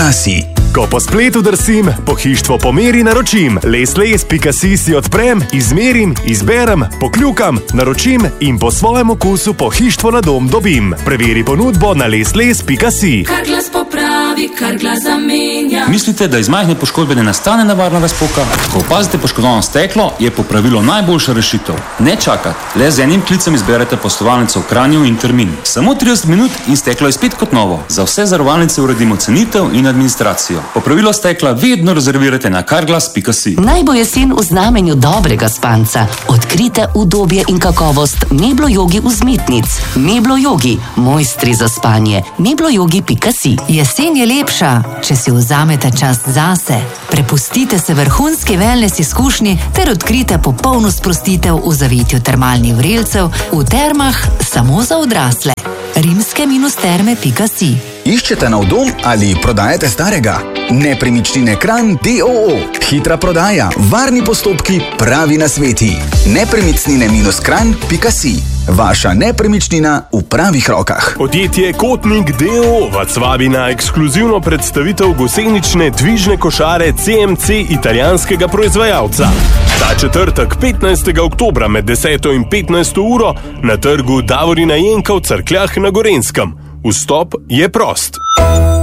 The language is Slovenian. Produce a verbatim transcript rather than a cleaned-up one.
pika si. Ko po spletu drsim, pohištvo po meri naročim. lesles pika si si odprem, izmerim, izberem, pokljukam, naročim in po svojem okusu pohištvo na dom dobim. Preveri ponudbo na lesles pika si. Carglass popravi, Carglass zamenja. Mislite, da iz majhne poškodbe ne nastane nevarna razpoka? Ko opazite poškodovano steklo, je popravilo najboljša rešitev. Ne čakati, le z enim klicem izberete poslovalnico v Kranju in termin. Samo trideset minut in steklo je spet kot novo. Za vse zavarovalnice uredimo cenitev in administracijo. Popravilo stekla vedno rezervirate na carglass pika si. Naj bo jesen v znamenju dobrega spanca. Odkrite udobje in kakovost Meblo Jogi vzmetnic. Meblo Jogi, mojstri za spanje. Meblo Jogi pika si. Jesen je lepša, če si vzamete čas zase. Prepustite se vrhunski wellness izkušnji ter odkrite popolno sprostitev v zavitju termalnih vrelcev v termah samo za odrasle. rimske terme pika si. Iščete nov dom ali prodajate starega? Nepremičnine Kranj d o o. Hitra prodaja, varni postopki, pravi nasveti. Nepremičnine Kranj pika si. Vaša nepremičnina v pravih rokah. Podjetje Kotnik d o o vas vabi na ekskluzivno predstavitev gosenične dvižne košare C M C italijanskega proizvajalca. Ta četrtek, petnajstega oktobra med deseto in petnajsto uro na trgu Davorina Jenka v Cerkljah na Gorenjskem. Vstop je prost.